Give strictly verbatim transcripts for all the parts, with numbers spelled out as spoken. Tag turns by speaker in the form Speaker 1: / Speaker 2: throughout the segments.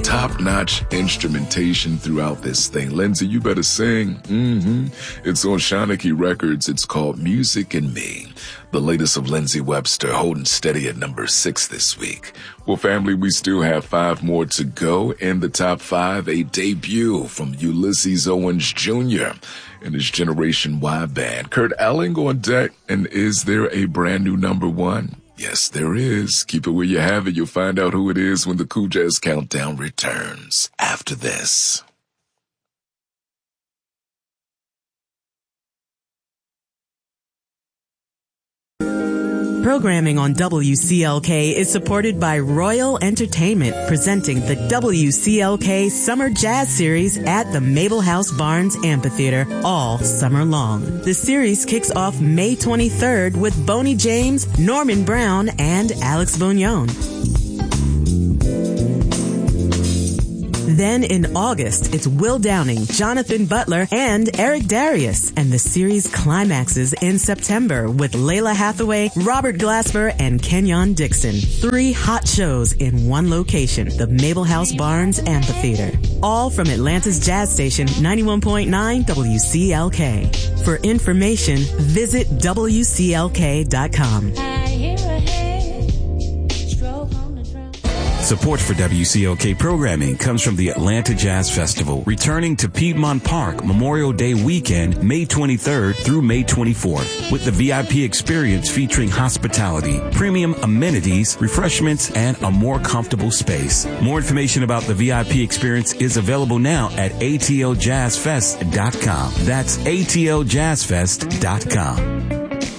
Speaker 1: top-notch instrumentation throughout this thing. Lindsay, you better sing. Mm-hmm. It's on Shawnee Records. It's called Music and Me. The latest of Lindsay Webster, holding steady at number six this week. Well, family, we still have five more to go. In the top five, a debut from Ulysses Owens Junior and his Generation Y band. Kurt Elling on deck. And is there a brand new number one? Yes, there is. Keep it where you have it. You'll find out who it is when the Cool Jazz Countdown returns after this.
Speaker 2: Programming on W C L K is supported by Royal Entertainment, presenting the W C L K Summer Jazz Series at the Mabel House Barnes Amphitheater all summer long. The series kicks off May twenty-third with Boney James, Norman Brown, and Alex Bouillon. Then in August, it's Will Downing, Jonathan Butler, and Eric Darius. And the series climaxes in September with Layla Hathaway, Robert Glasper, and Kenyon Dixon. Three hot shows in one location, the Mabel House Barnes Amphitheater. All from Atlanta's jazz station, ninety-one point nine W C L K. For information, visit W C L K dot com.
Speaker 3: Support for W C L K programming comes from the Atlanta Jazz Festival, returning to Piedmont Park Memorial Day weekend, May twenty-third through May twenty-fourth, with the V I P experience featuring hospitality, premium amenities, refreshments, and a more comfortable space. More information about the V I P experience is available now at A T L jazz fest dot com. That's A T L jazz fest dot com.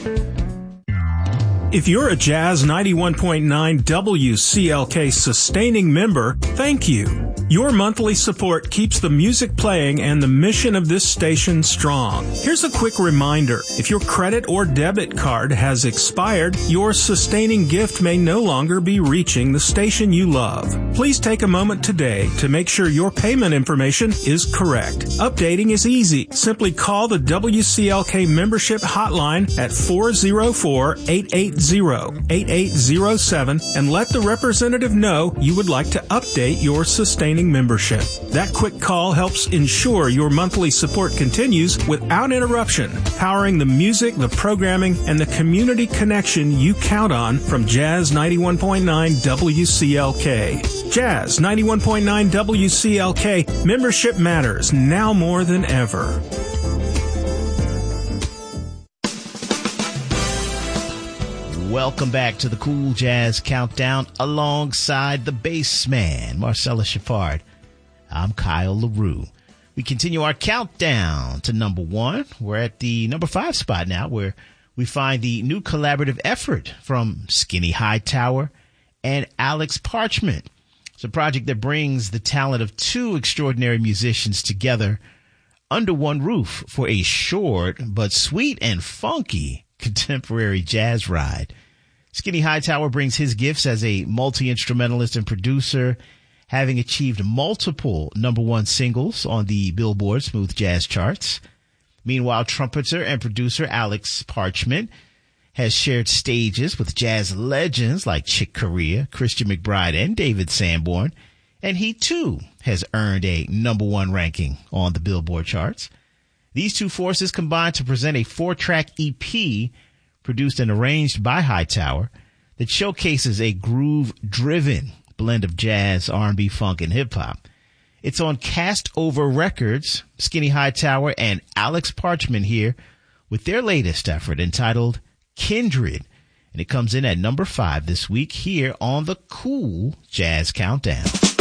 Speaker 4: If you're a Jazz ninety-one point nine W C L K sustaining member, thank you. Your monthly support keeps the music playing and the mission of this station strong. Here's a quick reminder. If your credit or debit card has expired, your sustaining gift may no longer be reaching the station you love. Please take a moment today to make sure your payment information is correct. Updating is easy. Simply call the W C L K membership hotline at four oh four, eight eight zero, eight eight zero seven and let the representative know you would like to update your sustaining membership. That quick call helps ensure your monthly support continues without interruption, powering the music, the programming, and the community connection you count on from Jazz ninety-one point nine W C L K. Jazz ninety-one point nine W C L K, membership matters now more than ever.
Speaker 5: Welcome back to the Cool Jazz Countdown alongside the bass man, Marcella Shepard. I'm Kyle LaRue. We continue our countdown to number one. We're at the number five spot now, where we find the new collaborative effort from Skinny Hightower and Alex Parchment. It's a project that brings the talent of two extraordinary musicians together under one roof for a short but sweet and funky contemporary jazz ride. Skinny Hightower brings his gifts as a multi-instrumentalist and producer, having achieved multiple number one singles on the Billboard Smooth Jazz charts. Meanwhile, trumpeter and producer Alex Parchment has shared stages with jazz legends like Chick Corea, Christian McBride, and David Sanborn, and he too has earned a number one ranking on the Billboard charts. These two forces combined to present a four-track E P produced and arranged by Hightower that showcases a groove-driven blend of jazz, R and B, funk, and hip-hop. It's on Cast Over Records. Skinny Hightower and Alex Parchment here with their latest effort entitled Kindred. And it comes in at number five this week here on the Cool Jazz Countdown.